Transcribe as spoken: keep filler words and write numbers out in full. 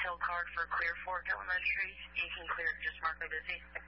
detailed card for Clear Fork Elementary. You can clear it, just mark it busy.